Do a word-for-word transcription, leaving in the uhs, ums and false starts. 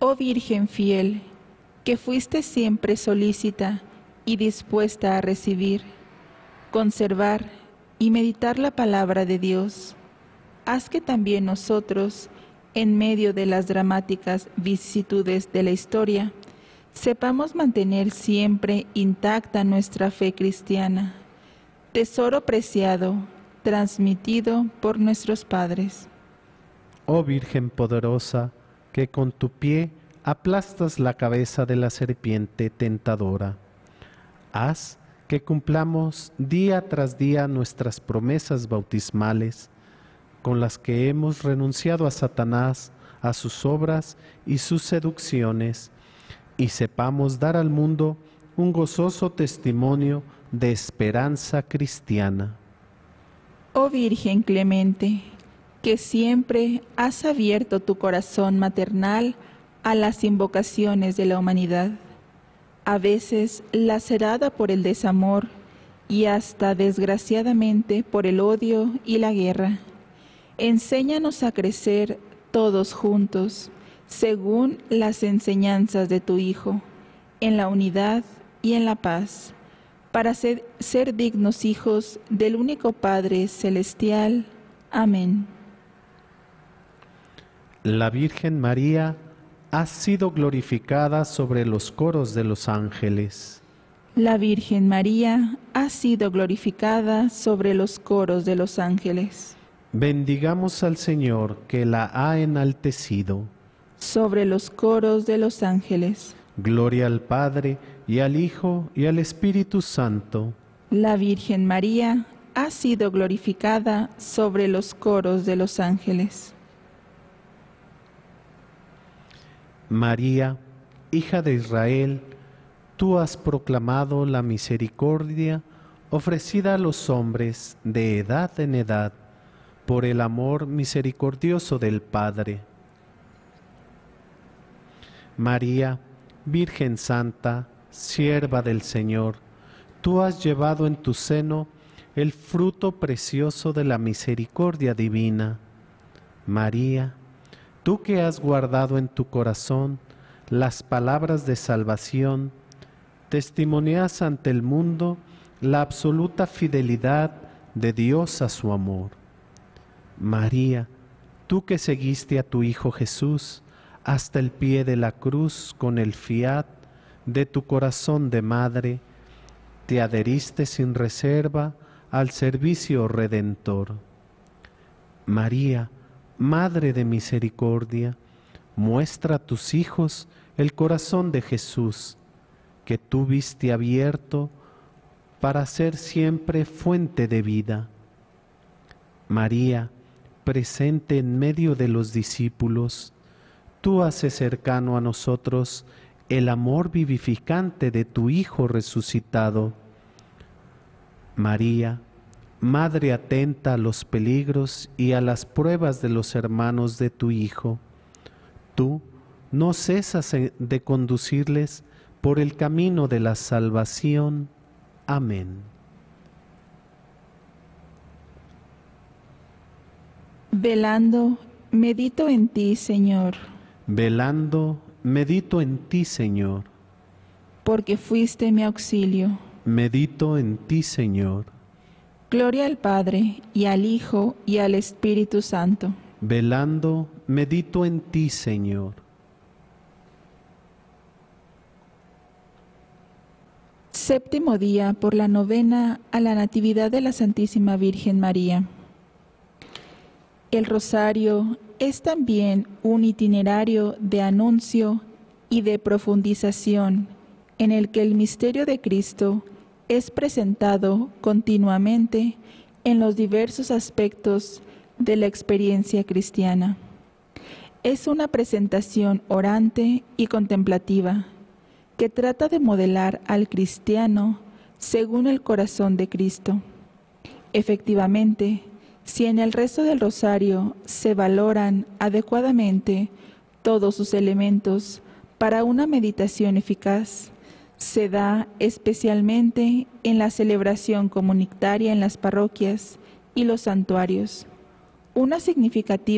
Oh Virgen fiel, que fuiste siempre solícita y dispuesta a recibir, conservar y meditar la palabra de Dios, haz que también nosotros, en medio de las dramáticas vicisitudes de la historia, sepamos mantener siempre intacta nuestra fe cristiana, tesoro preciado, transmitido por nuestros padres. Oh Virgen poderosa, que con tu pie aplastas la cabeza de la serpiente tentadora, haz que cumplamos día tras día nuestras promesas bautismales, con las que hemos renunciado a Satanás, a sus obras y sus seducciones, y sepamos dar al mundo un gozoso testimonio de esperanza cristiana. Oh Virgen clemente, que siempre has abierto tu corazón maternal a las invocaciones de la humanidad, a veces lacerada por el desamor y hasta desgraciadamente por el odio y la guerra. Enséñanos a crecer todos juntos, según las enseñanzas de tu Hijo, en la unidad y en la paz, para ser, ser dignos hijos del único Padre celestial. Amén. La Virgen María ha sido glorificada sobre los coros de los ángeles. La Virgen María ha sido glorificada sobre los coros de los ángeles. Bendigamos al Señor que la ha enaltecido. Sobre los coros de los ángeles. Gloria al Padre, y al Hijo, y al Espíritu Santo. La Virgen María ha sido glorificada sobre los coros de los ángeles. María, hija de Israel, tú has proclamado la misericordia ofrecida a los hombres de edad en edad, por el amor misericordioso del Padre. María, Virgen Santa, sierva del Señor, tú has llevado en tu seno el fruto precioso de la misericordia divina. María, tú que has guardado en tu corazón las palabras de salvación, testimonias ante el mundo la absoluta fidelidad de Dios a su amor. María, tú que seguiste a tu Hijo Jesús hasta el pie de la cruz con el fiat de tu corazón de madre, te adheriste sin reserva al servicio redentor. María, Madre de misericordia, muestra a tus hijos el corazón de Jesús, que tú viste abierto para ser siempre fuente de vida. María, presente en medio de los discípulos, tú haces cercano a nosotros el amor vivificante de tu Hijo resucitado. María, Madre atenta a los peligros y a las pruebas de los hermanos de tu Hijo, tú no cesas de conducirles por el camino de la salvación. Amén. Velando, medito en ti, Señor. Velando, medito en ti, Señor. Porque fuiste mi auxilio. Medito en ti, Señor. Gloria al Padre, y al Hijo, y al Espíritu Santo. Velando, medito en ti, Señor. Séptimo día por la novena a la Natividad de la Santísima Virgen María. El rosario es también un itinerario de anuncio y de profundización en el que el misterio de Cristo es presentado continuamente en los diversos aspectos de la experiencia cristiana. Es una presentación orante y contemplativa que trata de modelar al cristiano según el corazón de Cristo. Efectivamente, si en el resto del rosario se valoran adecuadamente todos sus elementos para una meditación eficaz, se da especialmente en la celebración comunitaria en las parroquias y los santuarios una significativa